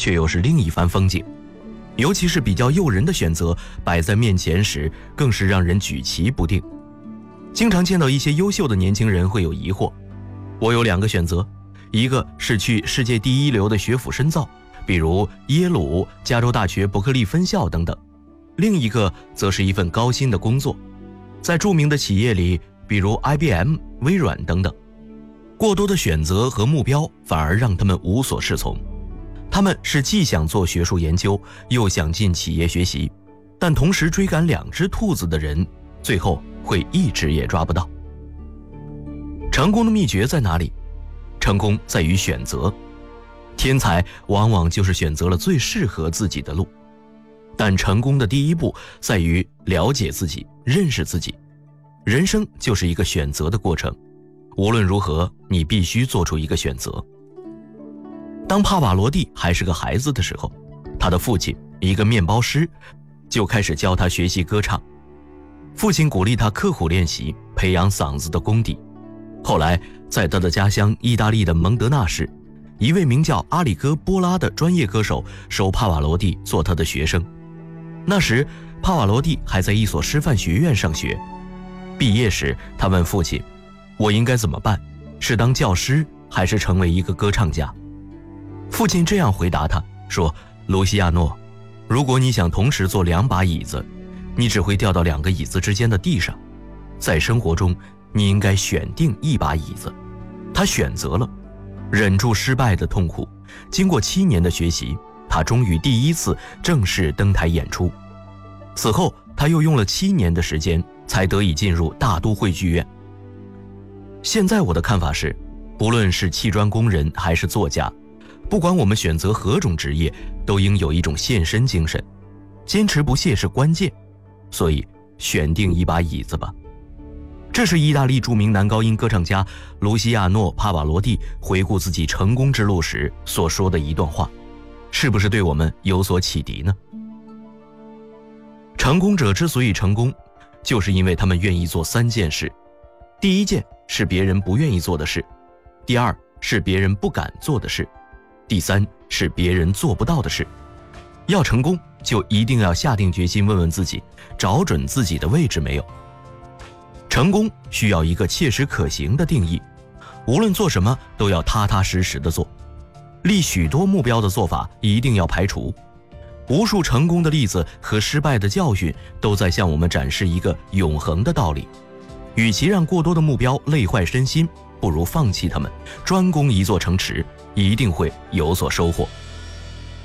却又是另一番风景。尤其是比较诱人的选择摆在面前时，更是让人举棋不定。经常见到一些优秀的年轻人会有疑惑，我有2个选择，一个是去世界第一流的学府深造，比如耶鲁、加州大学伯克利分校等等，另一个则是一份高薪的工作，在著名的企业里，比如 IBM、微软等等。过多的选择和目标反而让他们无所适从，他们是既想做学术研究，又想进企业学习，但同时追赶2只兔子的人，最后会一只也抓不到。成功的秘诀在哪里？成功在于选择。天才往往就是选择了最适合自己的路，但成功的第一步在于了解自己，认识自己。人生就是一个选择的过程，无论如何，你必须做出一个选择。当帕瓦罗蒂还是个孩子的时候，他的父亲，一个面包师，就开始教他学习歌唱。父亲鼓励他刻苦练习，培养嗓子的功底。后来，在他的家乡意大利的蒙德纳市，一位名叫阿里戈·波拉的专业歌手收帕瓦罗蒂做他的学生。那时，帕瓦罗蒂还在一所师范学院上学。毕业时，他问父亲：“我应该怎么办？是当教师，还是成为一个歌唱家？”父亲这样回答他说：“卢西亚诺，如果你想同时坐2把椅子，你只会掉到2个椅子之间的地上。在生活中，你应该选定1把椅子。”他选择了，忍住失败的痛苦，经过7年的学习，他终于第一次正式登台演出。此后，他又用了7年的时间，才得以进入大都会剧院。现在我的看法是，不论是砌砖工人还是作家，不管我们选择何种职业，都应有一种献身精神，坚持不懈是关键。所以，选定1把椅子吧。这是意大利著名男高音歌唱家卢西亚诺·帕瓦罗蒂回顾自己成功之路时所说的一段话，是不是对我们有所启迪呢？成功者之所以成功，就是因为他们愿意做3件事。第一件是别人不愿意做的事，第2是别人不敢做的事，第3是别人做不到的事。要成功，就一定要下定决心问问自己，找准自己的位置没有。成功需要一个切实可行的定义，无论做什么都要踏踏实实的做。立许多目标的做法一定要排除。无数成功的例子和失败的教训都在向我们展示一个永恒的道理：与其让过多的目标累坏身心，不如放弃它们，专攻一座城池，一定会有所收获。